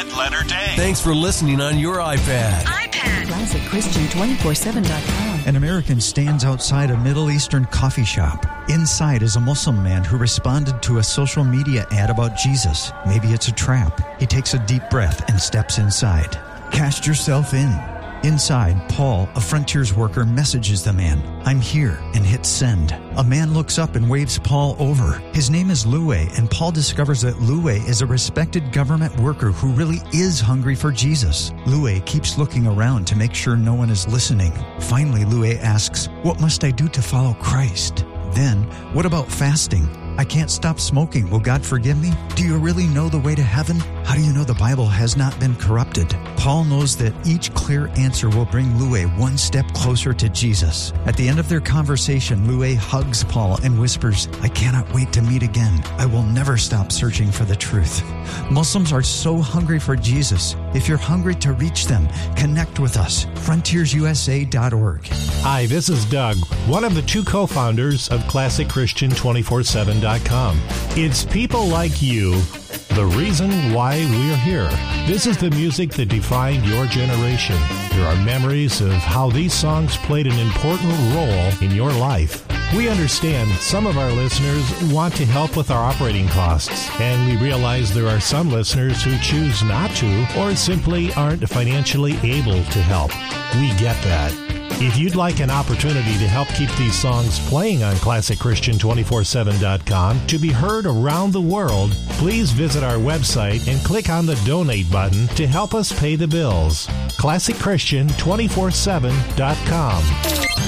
Red Letter Day. Thanks for listening on your iPad. ClassicChristian247.com. An American stands outside a Middle Eastern coffee shop. Inside is a Muslim man who responded to a social media ad about Jesus. Maybe it's a trap. He takes a deep breath and steps inside. Cast yourself in. Inside, Paul, a Frontiers worker, messages the man, "I'm here," and hits send. A man looks up and waves Paul over. His name is Lue, and Paul discovers that Lue is a respected government worker who really is hungry for Jesus. Lue keeps looking around to make sure no one is listening. Finally, Lue asks, "What must I do to follow Christ?" Then, "What about fasting? I can't stop smoking. Will God forgive me? Do you really know the way to heaven? How do you know the Bible has not been corrupted?" Paul knows that each clear answer will bring Lue one step closer to Jesus. At the end of their conversation, Lue hugs Paul and whispers, "I cannot wait to meet again. I will never stop searching for the truth." Muslims are so hungry for Jesus. If you're hungry to reach them, connect with us. FrontiersUSA.org. Hi, this is Doug, one of the two co-founders of ClassicChristian247.com. It's people like you, the reason why we're here. This is the music that defined your generation. There are memories of how these songs played an important role in your life. We understand some of our listeners want to help with our operating costs, and we realize there are some listeners who choose not to or simply aren't financially able to help. We get that. If you'd like an opportunity to help keep these songs playing on ClassicChristian247.com to be heard around the world, please visit our website and click on the donate button to help us pay the bills. ClassicChristian247.com.